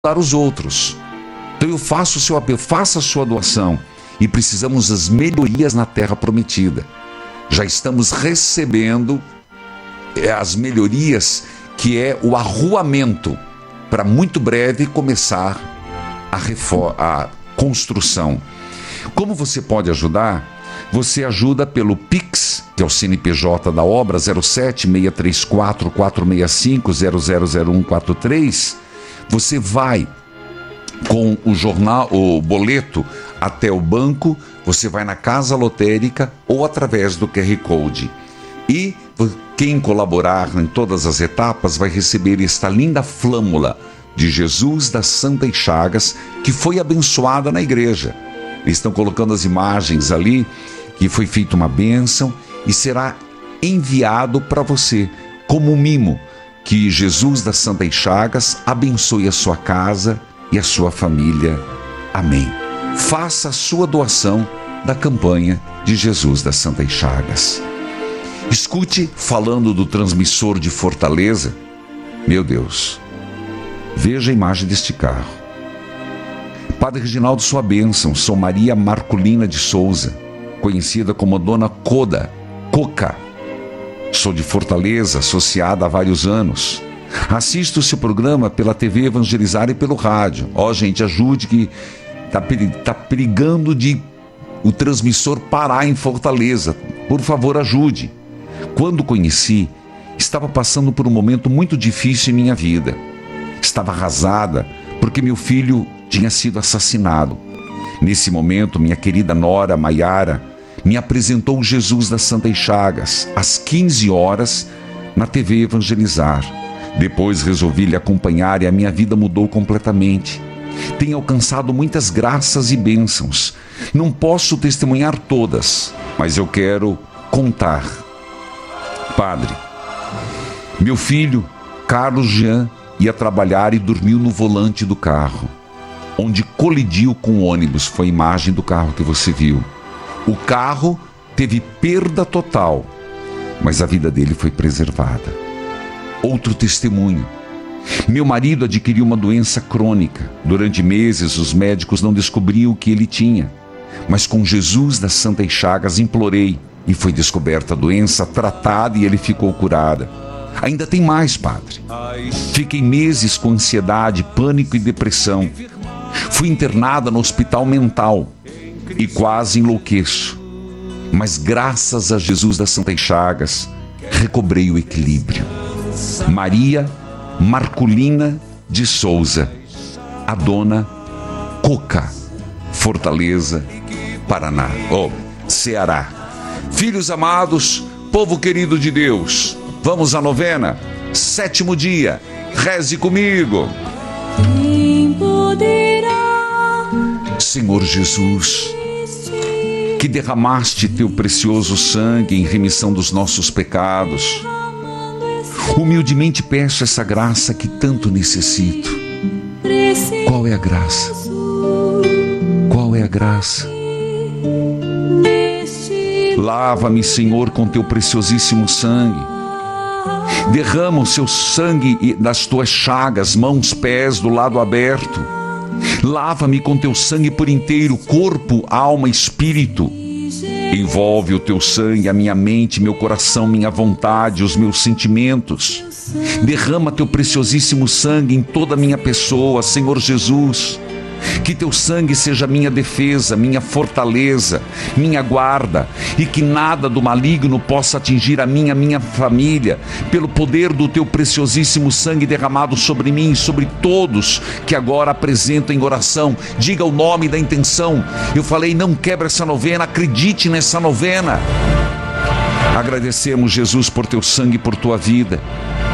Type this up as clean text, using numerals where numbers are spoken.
ajudar os outros. Então eu faço o seu apelo, faça a sua doação. E precisamos das melhorias na terra prometida. Já estamos recebendo as melhorias, que é o arruamento, para muito breve começar a construção. Como você pode ajudar? Você ajuda pelo Pix, que é o CNPJ da obra, 07-634-465-000143. Você vai com o jornal, o boleto, até o banco, você vai na casa lotérica ou através do QR Code. E quem colaborar em todas as etapas vai receber esta linda flâmula de Jesus das Santas Chagas, que foi abençoada na igreja. Eles estão colocando as imagens ali, que foi feita uma bênção e será enviado para você como um mimo. Que Jesus das Santas Chagas abençoe a sua casa e a sua família. Amém. Faça a sua doação da campanha de Jesus das Santas Chagas. Escute, falando do transmissor de Fortaleza, meu Deus, veja a imagem deste carro. Padre Reginaldo, sua bênção. Sou Maria Marculina de Souza, conhecida como Dona Coca. Sou de Fortaleza, associada há vários anos. Assisto o seu programa pela TV Evangelizar e pelo rádio. Gente, ajude, que está perigando de o transmissor parar em Fortaleza. Por favor, ajude. Quando conheci, estava passando por um momento muito difícil em minha vida. Estava arrasada porque meu filho tinha sido assassinado. Nesse momento, minha querida nora Maiara me apresentou Jesus das Santas Chagas, às 15 horas, na TV Evangelizar. Depois resolvi lhe acompanhar e a minha vida mudou completamente. Tenho alcançado muitas graças e bênçãos. Não posso testemunhar todas, mas eu quero contar. Padre, meu filho, Carlos Jean, ia trabalhar e dormiu no volante do carro, onde colidiu com o ônibus. Foi a imagem do carro que você viu. O carro teve perda total, mas a vida dele foi preservada. Outro testemunho. Meu marido adquiriu uma doença crônica. Durante meses os médicos não descobriam o que ele tinha. Mas com Jesus das Santas Chagas implorei e foi descoberta a doença, tratada e ele ficou curado. Ainda tem mais, padre. Fiquei meses com ansiedade, pânico e depressão. Fui internada no hospital mental e quase enlouqueço. Mas graças a Jesus das Santas Chagas, recobrei o equilíbrio. Maria Marculina de Souza, a Dona Coca, Fortaleza, Paraná, Ceará. Filhos amados, povo querido de Deus, vamos à novena, 7º dia, reze comigo. Senhor Jesus, que derramaste teu precioso sangue em remissão dos nossos pecados, humildemente peço essa graça que tanto necessito. Qual é a graça? Qual é a graça? Lava-me, Senhor, com teu preciosíssimo sangue. Derrama o seu sangue das tuas chagas, mãos, pés, do lado aberto. Lava-me com teu sangue por inteiro, corpo, alma, espírito. Envolve o teu sangue a minha mente, meu coração, minha vontade, os meus sentimentos. Derrama teu preciosíssimo sangue em toda a minha pessoa, Senhor Jesus. Que teu sangue seja minha defesa, minha fortaleza, minha guarda, e que nada do maligno possa atingir a minha família, pelo poder do teu preciosíssimo sangue derramado sobre mim e sobre todos que agora apresentam em oração. Diga o nome da intenção. Eu falei, não quebra essa novena, acredite nessa novena. Agradecemos, Jesus, por teu sangue e por tua vida.